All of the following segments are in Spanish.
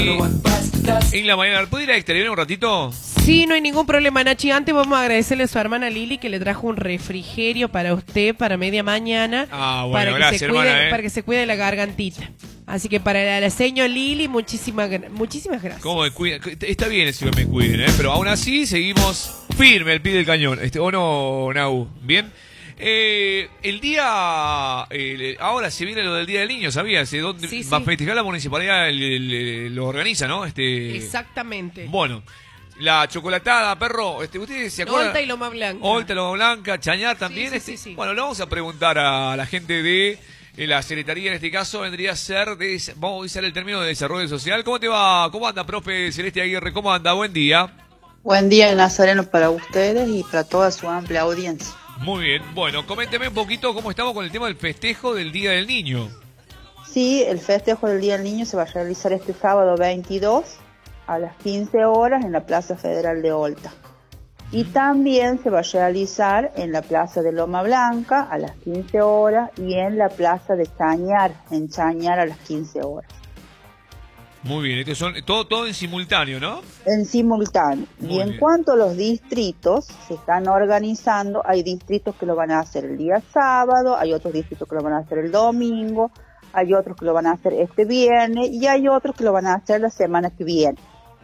En la mañana, ¿puede ir al exterior un ratito? Sí, no hay ningún problema, Nachi. Antes vamos a agradecerle a su hermana Lili que le trajo un refrigerio para usted para media mañana. Ah, bueno, para que gracias, se cuide, hermana, para que se cuide la gargantita. Así que para la señora Lili, muchísimas gracias. ¿Cómo me cuida? Está bien eso que me cuiden, pero aún así seguimos firme al pie del cañón. ¿O no, Nau? ¿Bien? El día... ahora se viene lo del Día del Niño, ¿sabías? ¿Dónde Sí, va a sí. festejar la municipalidad? Lo organiza, ¿no? Exactamente. Bueno, la chocolatada, perro, ¿ustedes se acuerdan? Olta y Loma Blanca. Olta, Loma Blanca, Chañar también. Sí. Bueno, le vamos a preguntar a la gente de la Secretaría, en este caso vendría a ser, vamos a usar el término de desarrollo social. ¿Cómo te va? ¿Cómo anda, profe Celeste Aguirre? ¿Cómo anda? Buen día. Buen día, Nazareno, para ustedes y para toda su amplia audiencia. Muy bien. Bueno, coménteme un poquito cómo estamos con el tema del festejo del Día del Niño. Sí, el festejo del Día del Niño se va a realizar este sábado 22 a las 15 horas en la Plaza Federal de Olta. Y también se va a realizar en la Plaza de Loma Blanca a las 15 horas y en la Plaza de Chañar, en Chañar a las 15 horas. Muy bien, estos son todo en simultáneo, ¿no? En simultáneo. Muy Y en bien. cuanto a los distritos, se están organizando, hay distritos que lo van a hacer el día sábado, hay otros distritos que lo van a hacer el domingo, hay otros que lo van a hacer este viernes y hay otros que lo van a hacer la semana que viene.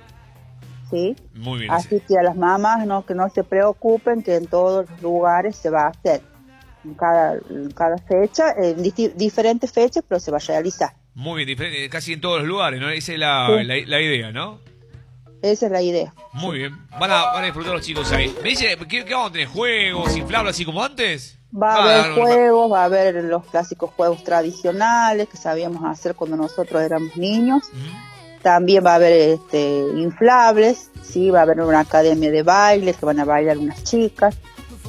¿Sí? Muy bien. Así que a las mamás que no se preocupen, que en todos los lugares se va a hacer. En cada fecha, en diferentes fechas, pero se va a realizar. Muy bien, diferente, casi en todos los lugares, ¿no? Esa es la idea, ¿no? Esa es la idea. Muy bien. Van a disfrutar los chicos ahí. Me dice, ¿qué vamos a tener? ¿Juegos, inflables así como antes? Va a haber juegos, va a haber los clásicos juegos tradicionales que sabíamos hacer cuando nosotros éramos niños. También va a haber inflables, sí, va a haber una academia de baile que van a bailar unas chicas.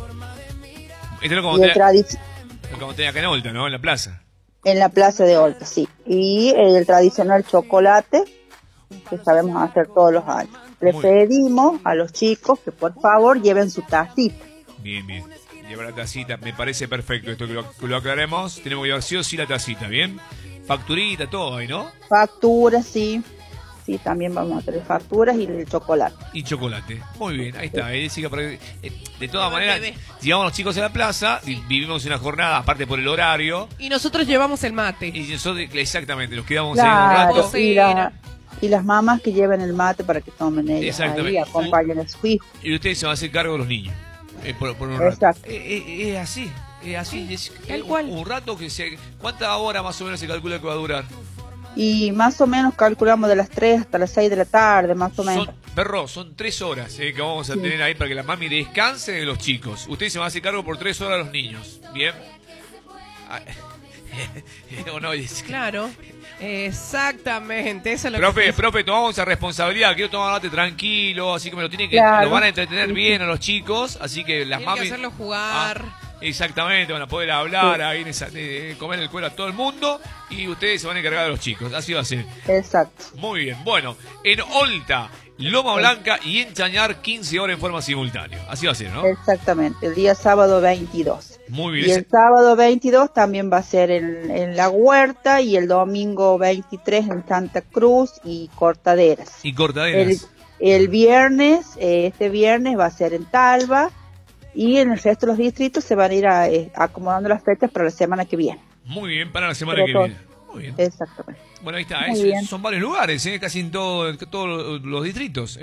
Esto es como tenía acá en Olta, ¿no? En la plaza. En la plaza de Olta, sí. Y el tradicional chocolate que sabemos hacer todos los años. Le pedimos a los chicos que por favor lleven su tacita. Bien. Llevar la tacita, me parece perfecto esto que lo aclaremos. Tenemos que llevar sí o sí la tacita, ¿bien? Facturita, todo ahí, ¿no? Facturas, sí. Sí, también vamos a tener facturas y el chocolate. Y chocolate. Muy bien, ahí está. De todas maneras, llevamos a los chicos a la plaza, vivimos una jornada, aparte por el horario. Y nosotros llevamos el mate. Y nosotros, exactamente, nos quedamos Claro, ahí un rato. y las mamás que lleven el mate para que tomen ellas. Ahí acompañen a su hijo. Y ustedes se van a hacer cargo de los niños. Por un rato. Exacto. Es así. Es tal cual. Un rato ¿cuántas horas más o menos se calcula que va a durar? Y más o menos calculamos de las 3 hasta las 6 de la tarde, más o menos. Son 3 horas que vamos a tener ahí para que la mami descanse de los chicos. Ustedes se van a hacer cargo por 3 horas de los niños. ¿Bien? Claro, exactamente. Eso es lo profe, tomamos esa responsabilidad. Quiero tomarte tranquilo, así que lo van a entretener bien a los chicos. Así que las Tienen mami... que hacerlo jugar. Exactamente, van a poder hablar, ahí comer el cuero a todo el mundo y ustedes se van a encargar de los chicos, así va a ser. Exacto. Muy bien, bueno, en Olta, Loma Blanca y en Chañar 15 horas en forma simultánea, así va a ser, ¿no? Exactamente, el día sábado 22. Muy bien. Y el sábado 22 también va a ser en La Huerta y el domingo 23 en Santa Cruz y Cortaderas. El viernes, este viernes va a ser en Talva. Y en el resto de los distritos se van a ir acomodando las fechas para la semana que viene. Muy bien, para la semana que viene. Muy bien. Exactamente. Bueno, ahí está. Son varios lugares, casi en todos los distritos.